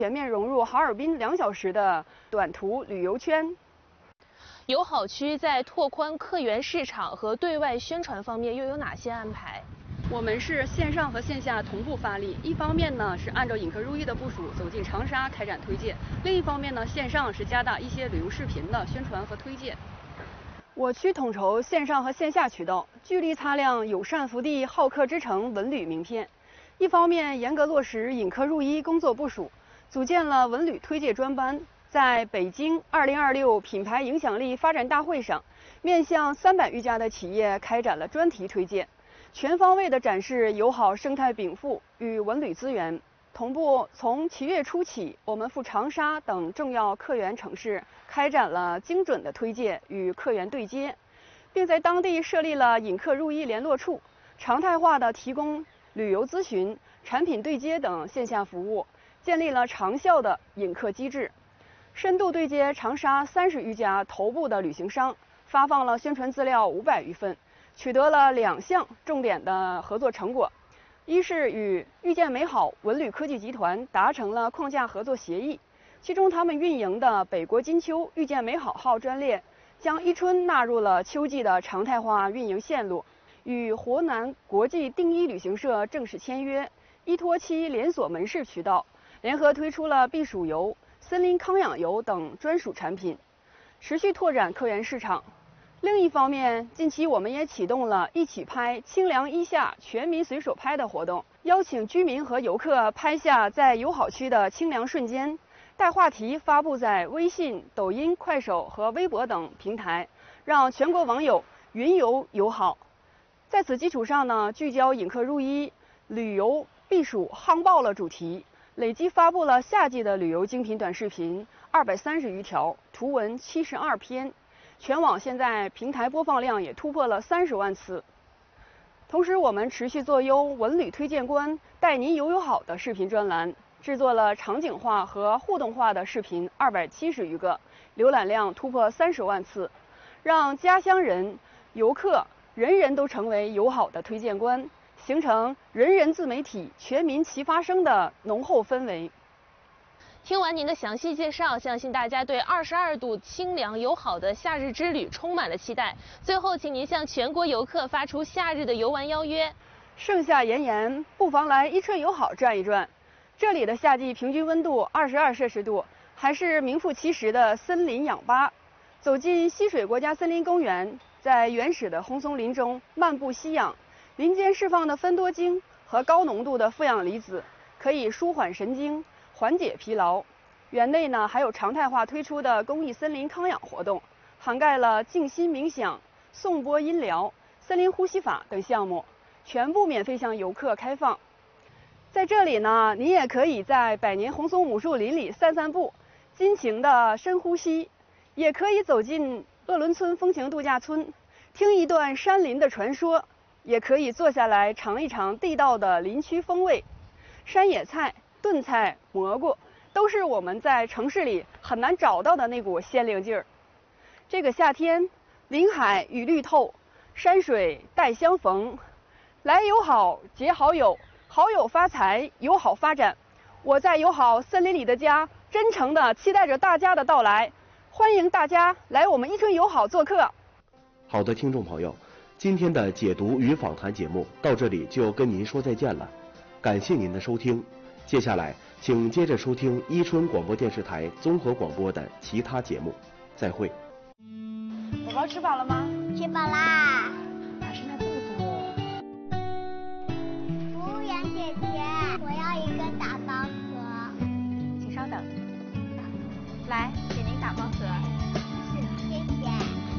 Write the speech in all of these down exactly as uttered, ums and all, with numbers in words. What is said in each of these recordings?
全面融入哈尔滨两小时的短途旅游圈。 友好区在拓宽客源市场和对外宣传方面又有哪些安排？ 我们是线上和线下同步发力，一方面呢是按照引客入益的部署走进长沙开展推荐，另一方面呢线上是加大一些旅游视频的宣传和推荐。我区统筹线上和线下渠道，聚力擦亮友善福地好客之城文旅名片。一方面严格落实引客入益工作部署，组建了文旅推介专班，在北京二零二六品牌影响力发展大会上，面向三百余家的企业开展了专题推荐。全方位地展示友好生态禀赋与文旅资源，同步从七月初起，我们赴长沙等重要客源城市开展了精准的推介与客源对接，并在当地设立了引客入益联络处，常态化的提供旅游咨询、产品对接等线下服务，建立了长效的引客机制，深度对接长沙三十余家头部的旅行商，发放了宣传资料五百余份。取得了两项重点的合作成果，一是与遇见美好文旅科技集团达成了框架合作协议，其中他们运营的北国金秋遇见美好号专列将伊春纳入了秋季的常态化运营线路，与湖南国际定一旅行社正式签约，依托其连锁门市渠道，联合推出了避暑游、森林康养游等专属产品，持续拓展客源市场。另一方面，近期我们也启动了一起拍清凉一夏全民随手拍的活动，邀请居民和游客拍下在友好区的清凉瞬间，带话题发布在微信、抖音、快手和微博等平台，让全国网友云游友好。在此基础上呢，聚焦引客入益、旅游避暑夯爆了主题，累计发布了夏季的旅游精品短视频二百三十余条，图文七十二篇。全网现在平台播放量也突破了三十万次。同时，我们持续做优文旅推荐官带您游友好的视频专栏，制作了场景化和互动化的视频二百七十余个，浏览量突破三十万次，让家乡人、游客人人都成为友好的推荐官，形成人人自媒体、全民齐发声的浓厚氛围。 听完您的详细介绍，相信大家对二十二度清凉友好的夏日之旅充满了期待。最后，请您向全国游客发出夏日的游玩邀约。 盛夏炎炎，不妨来伊春友好转一转。这里的夏季平均温度二十二摄氏度，还是名副其实的森林氧吧。走进西水国家森林公园，在原始的红松林中漫步吸氧，林间释放的芬多精和高浓度的负氧离子可以舒缓神经，缓解疲劳。园内呢还有常态化推出的公益森林康养活动，涵盖了静心冥想、颂钵音疗、森林呼吸法等项目，全部免费向游客开放。在这里呢，你也可以在百年红松母树林里散散步，尽情的深呼吸；也可以走进鄂伦村风情度假村，听一段山林的传说；也可以坐下来尝一尝地道的林区风味。山野菜、炖菜、蘑菇，都是我们在城市里很难找到的那股鲜灵劲儿。这个夏天，林海与绿透，山水带相逢，来友好结好友，好友发财，友好发展。我在友好森林里的家，真诚地期待着大家的到来，欢迎大家来我们伊春友好做客。 好的，听众朋友，今天的解读与访谈节目到这里就跟您说再见了，感谢您的收听。接下来，请接着收听伊春广播电视台综合广播的其他节目，再会。 宝宝吃饱了吗？ 吃饱啦。 哪是那这么多？ 服务员姐姐，我要一个打包盒。 请稍等。来，给您打包盒。 谢谢。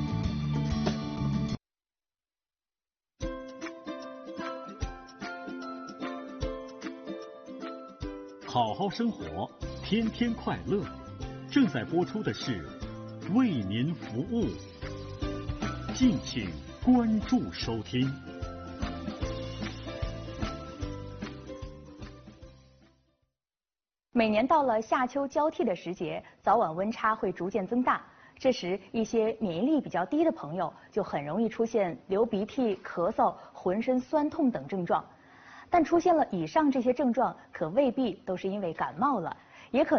好好生活，天天快乐。正在播出的是为您服务，敬请关注收听。 每年到了夏秋交替的时节，早晚温差会逐渐增大，这时一些免疫力比较低的朋友就很容易出现流鼻涕、咳嗽、浑身酸痛等症状。但出现了以上这些症状，可未必都是因为感冒了，也可能